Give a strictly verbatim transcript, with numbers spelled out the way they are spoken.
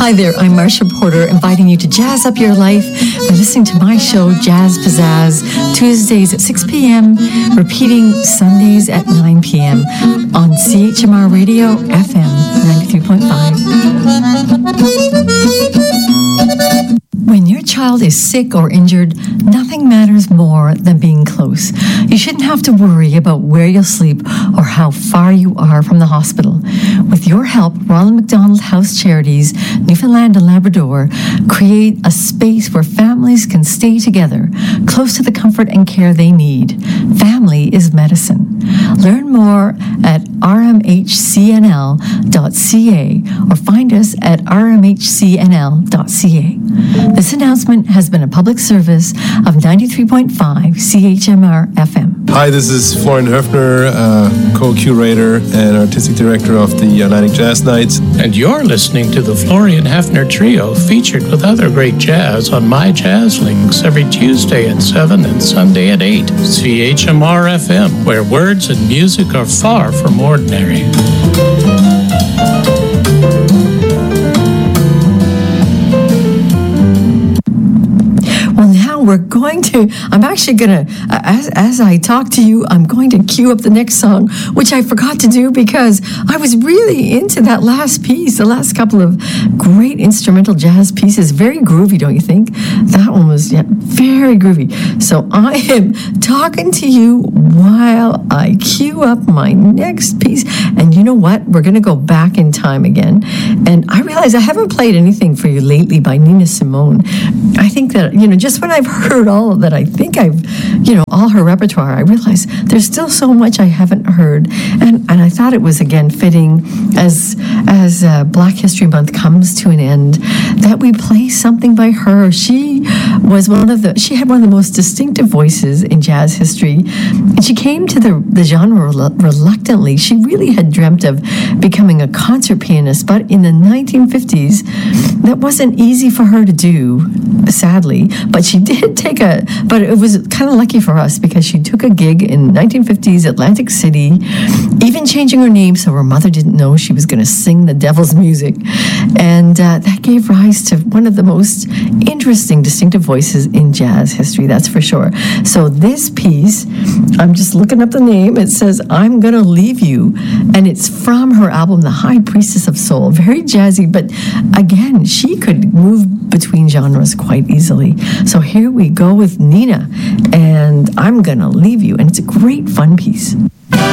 Hi there, I'm Marcia Porter, inviting you to jazz up your life by listening to my show, Jazz Pizzazz, Tuesdays at six p.m., repeating Sundays at nine p.m. on C H M R Radio, F M ninety-three point five. When your child is sick or injured, nothing matters more than being close. You shouldn't have to worry about where you'll sleep or how far you are from the hospital. With your help, Ronald McDonald House Charities, Newfoundland and Labrador, create a space where families can stay together, close to the comfort and care they need. Family is medicine. Learn more at r m h c n l dot c a or find us at r m h c n l dot c a. This announcement has been a public service of ninety-three point five C H M R F M. Hi, this is Florian Höfner, uh, co-curator and artistic director of the Atlantic Jazz Nights. And you're listening to the Florian Höfner Trio, featured with other great jazz on My Jazz Links every Tuesday at seven and Sunday at eight. C H M R F M, where words and music are far from ordinary. We're going to, I'm actually going to, as, as I talk to you, I'm going to cue up the next song, which I forgot to do because I was really into that last piece, the last couple of great instrumental jazz pieces. Very groovy, don't you think? That one was, yeah, very groovy. So I am talking to you while I cue up my next piece. And you know what? We're going to go back in time again. And I realize I haven't played anything for you lately by Nina Simone. I think that, you know, just when I've heard all of that, I think I've, you know, all her repertoire, I realize there's still so much I haven't heard. And and I thought it was, again, fitting as, as uh, Black History Month comes to an end, that we play something by her. She was one of the, she had one of the most distinctive voices in jazz history. And she came to the, the genre rel- reluctantly. She really had dreamt of becoming a concert pianist, but in the nineteen fifties, that wasn't easy for her to do, sadly. But she did take a, but it was kind of lucky for us because she took a gig in nineteen fifties Atlantic City, even changing her name so her mother didn't know she was going to sing the devil's music. And uh, that gave rise to one of the most interesting, distinctive voices in jazz history, that's for sure. So this piece, I'm just looking up the name, it says, I'm Gonna Leave You, and it's from her album, The High Priestess of Soul. Very jazzy, but again, she could move between genres quite easily. So here we go with Nina, and I'm Gonna Leave You, and it's a great fun piece.